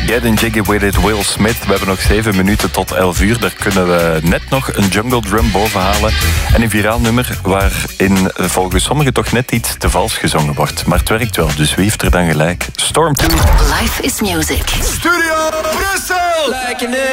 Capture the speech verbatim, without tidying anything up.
Get in Jiggy With It, Will Smith. We hebben nog zeven minuten tot elf uur. Daar kunnen we net nog een jungle drum boven halen. En een viraal nummer waarin volgens sommigen toch net iets te vals gezongen wordt. Maar het werkt wel, dus wie heeft er dan gelijk? Storm twee. Life is music. Studio Brussel! Like